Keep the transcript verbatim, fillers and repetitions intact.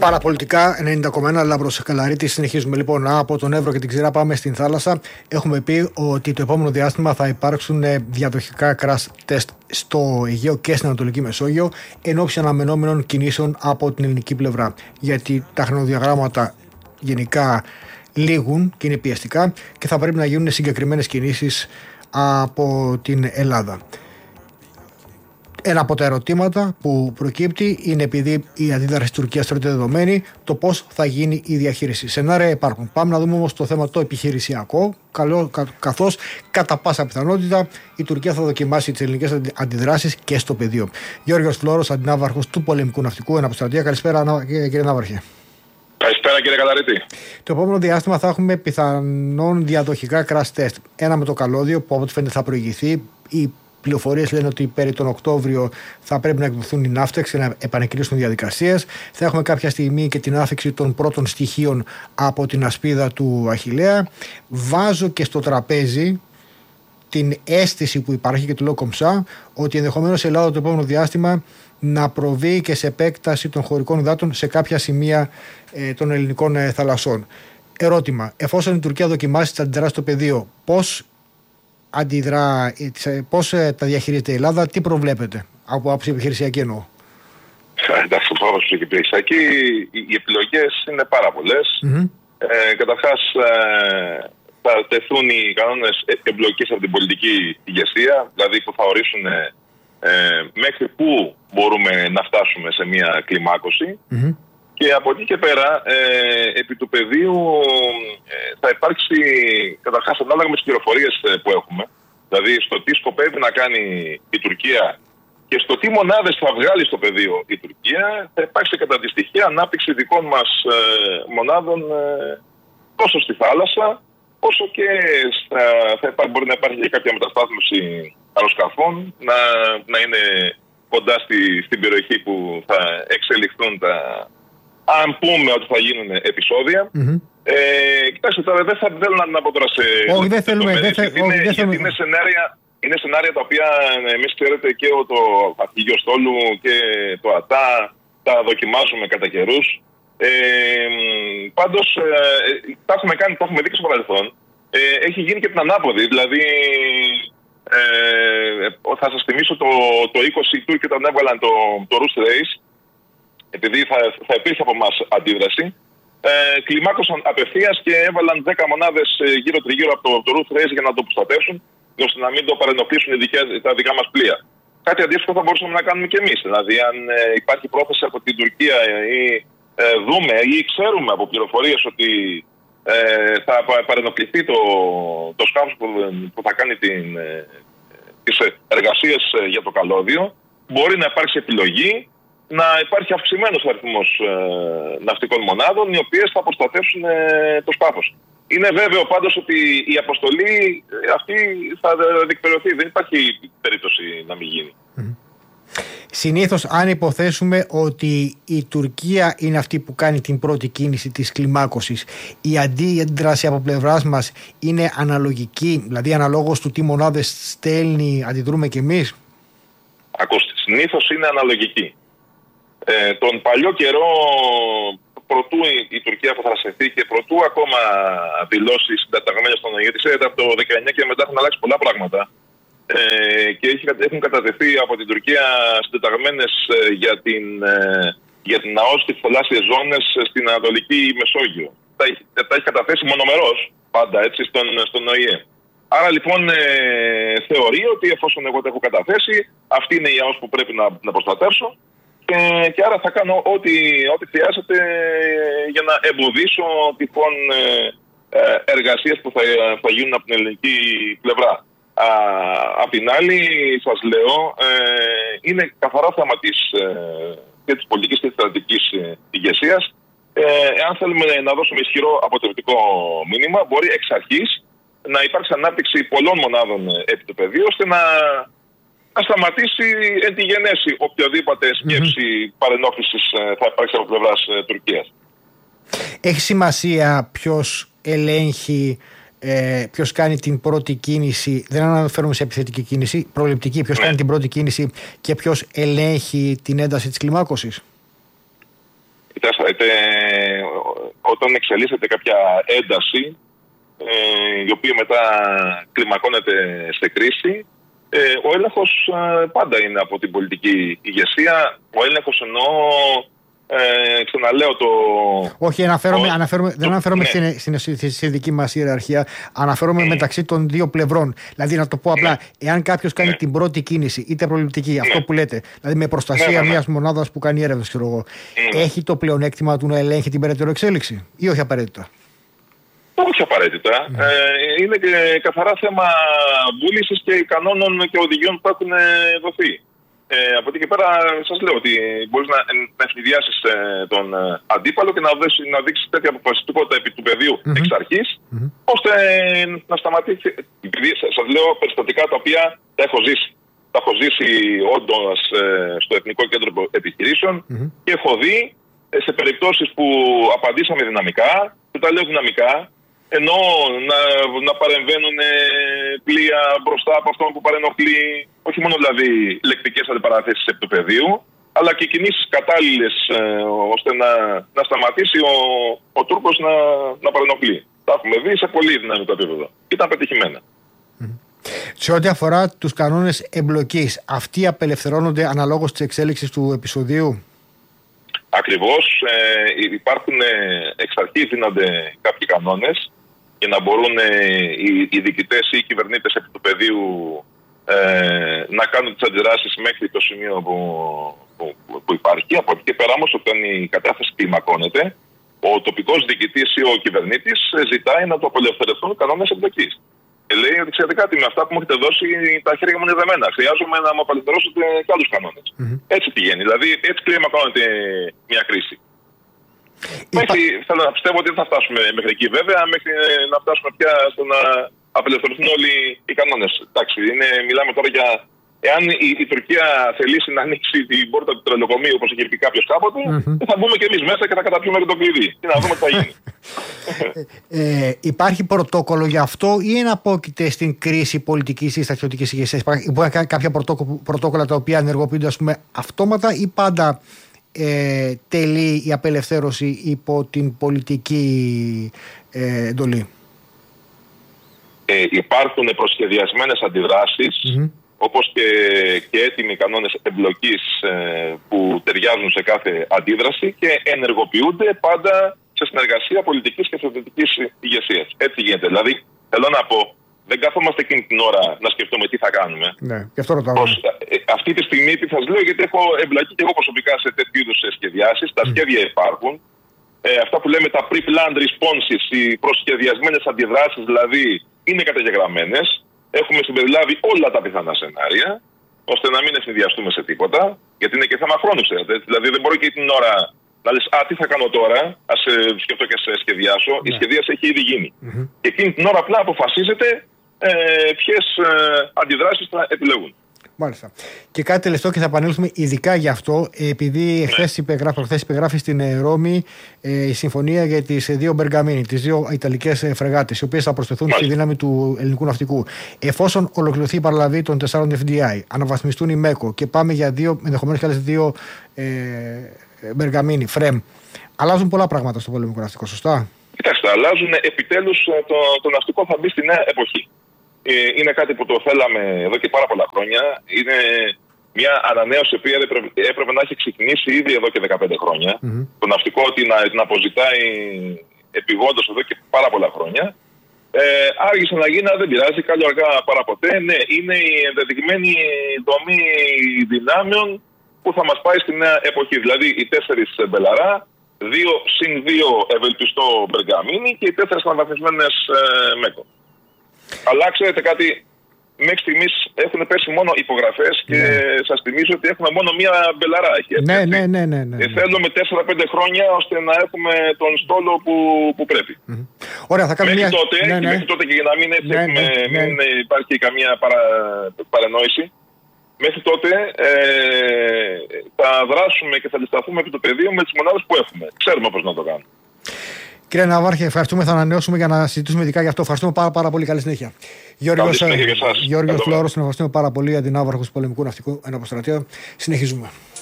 Παραπολιτικά ενενήντα κόμμα ένα Λάμπρος Καλαρίτης. Συνεχίζουμε λοιπόν από τον Εύρο και την Ξηρά. Πάμε στην θάλασσα. Έχουμε πει ότι το επόμενο διάστημα θα υπάρξουν διαδοχικά crash test στο Αιγαίο και στην Ανατολική Μεσόγειο εν ώψη αναμενόμενων κινήσεων από την ελληνική πλευρά. Γιατί τα χρονοδιαγράμματα γενικά λήγουν και είναι πιεστικά και θα πρέπει να γίνουν συγκεκριμένες κινήσεις από την Ελλάδα. Ένα από τα ερωτήματα που προκύπτει είναι, επειδή η αντίδραση της Τουρκίας θεωρείται δεδομένη, το πώς θα γίνει η διαχείριση. Σενάρια υπάρχουν. Πάμε να δούμε όμως το θέμα το επιχειρησιακό, καλό, κα, καθώς κατά πάσα πιθανότητα η Τουρκία θα δοκιμάσει τις ελληνικές αντιδράσεις και στο πεδίο. Γιώργος Φλόρος, αντινάβαρχος του πολεμικού ναυτικού εναποστρατεία. Καλησπέρα, κύριε Ναύαρχε. Καλησπέρα, κύριε Καλαρίτη. Το επόμενο διάστημα θα έχουμε πιθανόν διαδοχικά crash test. Ένα με το καλώδιο που από ό,τι φαίνεται θα προηγηθεί. Η πληροφορίες λένε ότι περί τον Οκτώβριο θα πρέπει να εκδοθούν οι ναύτεξ και να επανεκκινήσουν διαδικασίες. Θα έχουμε κάποια στιγμή και την άφηξη των πρώτων στοιχείων από την ασπίδα του Αχιλλέα. Βάζω και στο τραπέζι την αίσθηση που υπάρχει, και το λέω κομψά, ότι ενδεχομένως η Ελλάδα το επόμενο διάστημα να προβεί και σε επέκταση των χωρικών υδάτων σε κάποια σημεία ε, των ελληνικών ε, θαλασσών. Ερώτημα: εφόσον η Τουρκία δοκιμάσει τις αντιδράσεις στο πεδίο, πώς αντιδρά, πώς τα διαχειρίζεται η Ελλάδα, τι προβλέπετε από άποψη επιχειρησιακή εννοώ? Εντάξει, από άποψη επιχειρησιακή οι επιλογές είναι πάρα πολλές. Mm-hmm. Ε, καταρχάς ε, θα τεθούν οι κανόνες εμπλοκής από την πολιτική ηγεσία, δηλαδή που θα ορίσουν ε, μέχρι πού μπορούμε να φτάσουμε σε μια κλιμάκωση. Mm-hmm. Και από εκεί και πέρα, ε, επί του πεδίου ε, θα υπάρξει, καταρχάς, ανάλογα με τις πληροφορίες ε, που έχουμε, δηλαδή στο τι σκοπεύει να κάνει η Τουρκία και στο τι μονάδες θα βγάλει στο πεδίο η Τουρκία, θα υπάρξει κατά τη στοιχεία ανάπτυξη δικών μας ε, μονάδων ε, τόσο στη θάλασσα, όσο και στα, θα υπάρχει, μπορεί να υπάρχει και κάποια μεταστάθμιση αεροσκαφών, να, να είναι κοντά στη, στην περιοχή που θα εξελιχθούν τα. Αν πούμε ότι θα γίνουν επεισόδια. Mm-hmm. Ε, κοιτάξτε, τώρα δεν θα θέλω να πω τώρα σε. Όχι, δεν θέλουμε. Δεν θε, είναι, δεν θέλουμε. Είναι, σενάρια, είναι σενάρια τα οποία εμείς, ξέρετε, και το αρχηγείο στόλου και το ΑΤΑ τα δοκιμάζουμε κατά καιρούς. Ε, πάντως, ε, τα έχουμε κάνει, τα έχουμε δει και στο παρελθόν. Ε, έχει γίνει και την ανάποδη. Δηλαδή, ε, θα σας θυμίσω το, το είκοσι οι Τούρκοι όταν έβγαλαν το, το Rus Race. Επειδή θα, θα υπήρχε από εμάς αντίδραση, ε, κλιμάκωσαν απευθείας και έβαλαν δέκα μονάδες γύρω τριγύρω από το, το Rus Race για να το προστατεύσουν, ώστε να μην το παρενοχλήσουν τα δικά μας πλοία. Κάτι αντίστοιχο θα μπορούσαμε να κάνουμε και εμείς. Δηλαδή, αν ε, υπάρχει πρόθεση από την Τουρκία ή ε, δούμε ή ξέρουμε από πληροφορίες ότι ε, θα παρενοχληθεί το, το σκάφος που, που θα κάνει την, ε, τις εργασίες για το καλώδιο, μπορεί να υπάρξει επιλογή να υπάρχει αυξημένος αριθμός ε, ναυτικών μονάδων, οι οποίες θα προστατεύσουν ε, το σκάφος. Είναι βέβαιο πάντως ότι η αποστολή αυτή θα διεκπαιρεωθεί. Δεν υπάρχει περίπτωση να μην γίνει. Mm-hmm. Συνήθως, αν υποθέσουμε ότι η Τουρκία είναι αυτή που κάνει την πρώτη κίνηση της κλιμάκωσης, η αντίδραση από πλευράς μας είναι αναλογική, δηλαδή αναλόγως του τι μονάδες στέλνει, αντιδρούμε κι εμείς? Ακούστε, συνήθως είναι αναλογική. Ε, τον παλιό καιρό, προτού η, η Τουρκία αποθρασιθεί και προτού ακόμα δηλώσει συντεταγμένες στον ΟΗΕ, ξέρετε, από το δεκαεννιά και μετά έχουν αλλάξει πολλά πράγματα. Ε, και έχει, έχουν κατατεθεί από την Τουρκία συντεταγμένες ε, για την, ε, για την ΑΟΣ και τις θαλάσσιες ζώνες στην Ανατολική Μεσόγειο. Τα, τα έχει καταθέσει μονομερώς, πάντα έτσι, στον, στον ΟΗΕ. Άρα λοιπόν ε, θεωρεί ότι εφόσον εγώ τα έχω καταθέσει, αυτή είναι η ΑΟΣ που πρέπει να, να προστατεύσω. Και, και άρα θα κάνω ό,τι, ό,τι χρειάζεται για να εμποδίσω τυχόν ε, εργασίες που θα, θα γίνουν από την ελληνική πλευρά. Α, απ' την άλλη, σας λέω, ε, είναι καθαρά θέμα της, ε, και της πολιτικής και της στρατηγικής ε, ηγεσίας. Ε, εάν θέλουμε να δώσουμε ισχυρό αποτρεπτικό μήνυμα, μπορεί εξ αρχής να υπάρξει ανάπτυξη πολλών μονάδων επί του πεδίου, ώστε να να σταματήσει εν τη γενέση οποιαδήποτε σκέψη mm-hmm. παρενόχλησης θα υπάρξει από πλευράς ε, Τουρκίας. Έχει σημασία ποιος ελέγχει, ε, ποιος κάνει την πρώτη κίνηση, δεν αναφέρομαι σε επιθετική κίνηση, προληπτική, ποιος ναι. κάνει την πρώτη κίνηση και ποιος ελέγχει την ένταση της κλιμάκωσης? Κοιτάξτε, όταν εξελίσσεται κάποια ένταση, ε, η οποία μετά κλιμακώνεται σε κρίση, ε, ο έλεγχος ε, πάντα είναι από την πολιτική ηγεσία. Ο έλεγχος εννοώ, ε, ξαναλέω το... Όχι, αναφέρομαι, το, αναφέρομαι, το, δεν αναφέρομαι ναι. στην, στην, στην δική μας ιεραρχία, αναφέρομαι mm. μεταξύ των δύο πλευρών. Δηλαδή, να το πω απλά, mm. εάν κάποιος κάνει mm. την πρώτη κίνηση, είτε προληπτική, mm. αυτό που λέτε, δηλαδή με προστασία mm. μιας μονάδας που κάνει έρευνες, ξέρω εγώ, mm. έχει το πλεονέκτημα του να ελέγχει την περαιτέρω εξέλιξη ή όχι απαραίτητα? Όχι απαραίτητα. Mm. Ε, είναι και καθαρά θέμα βούλησης και κανόνων και οδηγιών που έχουν δοθεί. Ε, από εκεί και πέρα σας λέω ότι μπορείς να, να ευνηδιάσεις ε, τον ε, αντίπαλο και να, δώσεις, να δείξεις τέτοια αποφασιστικότητα επί του πεδίου mm-hmm. εξ αρχής, mm-hmm. ώστε ε, να σταματήσει. Επειδή σας λέω περιστατικά τα οποία τα έχω ζήσει. Τα έχω ζήσει όντως ε, στο Εθνικό Κέντρο Επιχειρήσεων mm-hmm. και έχω δει ε, σε περιπτώσεις που απαντήσαμε δυναμικά, και τα λέω δυναμικά, ενώ να, να παρεμβαίνουν πλοία μπροστά από αυτόν που παρενοχλεί, όχι μόνο δηλαδή λεκτικές αντιπαραθέσεις επί του πεδίου, αλλά και κινήσεις κατάλληλες ε, ώστε να, να σταματήσει ο, ο Τούρκος να, να παρενοχλεί. Τα έχουμε δει σε πολύ δυναμικό επίπεδο. Ήταν πετυχημένα. Mm. Σε ό,τι αφορά τους κανόνες εμπλοκής, αυτοί απελευθερώνονται αναλόγως της εξέλιξης του επεισοδίου? Ακριβώς. Ε, υπάρχουν ε, εξ αρχής δίνονται κάποιοι κανόνες για να μπορούν ε, οι, οι διοικητές ή οι κυβερνήτες επί του πεδίου ε, να κάνουν τις αντιδράσεις μέχρι το σημείο που, που, που υπάρχει. Από εκεί και πέρα όμως, όταν η κατάσταση κλιμακώνεται, ο τοπικός διοικητής ή ο κυβερνήτης ζητάει να του απελευθερωθούν κανόνες εμπλοκής. Και λέει ότι ξέρετε κάτι, με αυτά που μου έχετε δώσει τα χέρια μου είναι δεμένα. Χρειάζομαι να μου απελευθερώσετε και άλλους κανόνες. Mm-hmm. Έτσι πηγαίνει. Δηλαδή έτσι κλιμακώνεται μια κρίση. Υπά... Μέχρι, θέλω να πιστεύω ότι δεν θα φτάσουμε μέχρι εκεί βέβαια, μέχρι να φτάσουμε πια στο να απελευθερωθούν όλοι οι κανόνες. Εντάξει, είναι, μιλάμε τώρα για. Εάν η, η Τουρκία θελήσει να ανοίξει την πόρτα του τρελοκομείου, όπως είχε πει κάποιος κάποτε, mm-hmm. θα μπούμε κι εμείς μέσα και θα καταπιούμε και το κλειδί. Και να δούμε τι θα γίνει. ε, υπάρχει πρωτόκολλο για αυτό ή εναπόκειται στην κρίση πολιτικής ή στρατιωτικής ηγεσίας? Υπάρχουν κάποια πρωτόκολλα τα οποία ενεργοποιούνται, ας πούμε, αυτόματα ή πάντα ε, τελεί η απελευθέρωση υπό την πολιτική ε, εντολή? Ε, υπάρχουν προσχεδιασμένες αντιδράσεις. Mm-hmm. όπως και, και έτοιμοι κανόνες εμπλοκής ε, που ταιριάζουν σε κάθε αντίδραση και ενεργοποιούνται πάντα σε συνεργασία πολιτικής και στρατιωτικής ηγεσίας. Έτσι γίνεται. Δηλαδή, θέλω να πω, δεν καθόμαστε εκείνη την ώρα να σκεφτούμε τι θα κάνουμε. Ναι, γι' αυτό ρωτάω. Προς, ε, αυτή τη στιγμή, τι σας λέω, γιατί έχω εμπλακεί και εγώ προσωπικά σε τέτοιου είδους σχεδιάσεις. Τα mm. σχέδια υπάρχουν. Ε, αυτά που λέμε τα pre-planned responses, οι προσχεδιασμένες αντιδράσεις δηλαδή, είναι καταγεγραμμένες. Έχουμε συμπεριλάβει όλα τα πιθανά σενάρια, ώστε να μην ευνηδιαστούμε σε τίποτα, γιατί είναι και θέμα χρόνου, ξέρετε. Δηλαδή, δεν μπορώ και την ώρα να λες, α, τι θα κάνω τώρα, ας ε, σκεφτώ και σε σχεδιάσω. Yeah. Η σχεδίαση έχει ήδη γίνει. Mm-hmm. Και εκείνη την ώρα απλά αποφασίζεται ε, ποιες ε, αντιδράσεις θα επιλεγούν. Μάλιστα. Και κάτι τελευταίο και θα επανέλθουμε ειδικά γι' αυτό, επειδή εχθές υπεγράφει, υπεγράφει στην Ρώμη ε, η συμφωνία για τις δύο Μπεργαμίνι, τις δύο ιταλικές φρεγάτες, οι οποίες θα προσθεθούν Μάλιστα. στη δύναμη του ελληνικού ναυτικού. Εφόσον ολοκληρωθεί η παραλαβή των τεσσάρων εφ ντι άι, αναβαθμιστούν οι ΜΕΚΟ και πάμε για δύο, ενδεχομένως και άλλες δύο ε, Μπεργαμίνι, ΦΡΕΜ, αλλάζουν πολλά πράγματα στο πολεμικό ναυτικό, σωστά? Κοιτάξτε, αλλάζουν επιτέλους, το, το ναυτικό θα μπει στη νέα εποχή. Είναι κάτι που το θέλαμε εδώ και πάρα πολλά χρόνια. Είναι μια ανανέωση που έπρεπε, έπρεπε να έχει ξεκινήσει ήδη εδώ και δεκαπέντε χρόνια. Mm-hmm. Το ναυτικό την, την αποζητάει επειγόντως εδώ και πάρα πολλά χρόνια. Ε, άργησε να γίνει, δεν πειράζει, καλό αργά παρά ποτέ. Ναι, είναι η ενδεδειγμένη δομή δυνάμεων που θα μας πάει στη νέα εποχή. Δηλαδή οι τέσσερις Μπελαρά, δύο συν δύο ευελπιστό Μπεργαμίνι και οι τέσσερις αναβαθμισμένες ε, ΜΕΚΟ. Αλλά ξέρετε κάτι, μέχρι στιγμής έχουν πέσει μόνο υπογραφές και ναι. σας θυμίζω ότι έχουμε μόνο μία Μπελαρά. Ναι, ναι, ναι, ναι, ναι, ναι. Θέλουμε τέσσερα πέντε χρόνια ώστε να έχουμε τον στόλο που, που πρέπει. Mm-hmm. Ωραία, θα κάνουμε μέχρι, μια... τότε, ναι, ναι. μέχρι τότε και για να μην, έτσι, ναι, έχουμε, ναι, ναι. μην υπάρχει καμία παρα, παρενόηση, μέχρι τότε ε, θα δράσουμε και θα αντισταθούμε επί το πεδίο με τις μονάδες που έχουμε. Ξέρουμε πώς να το κάνουμε. Κύριε Ναυάρχε, ευχαριστούμε. Θα ανανεώσουμε για να συζητήσουμε ειδικά γι' αυτό. Ευχαριστούμε πάρα, πάρα πολύ. Καλή συνέχεια. Γιώργος Φλόρος, τον ευχαριστούμε πάρα πολύ, αντινάβαρχος του Πολεμικού Ναυτικού Εναποστρατείου. Συνεχίζουμε.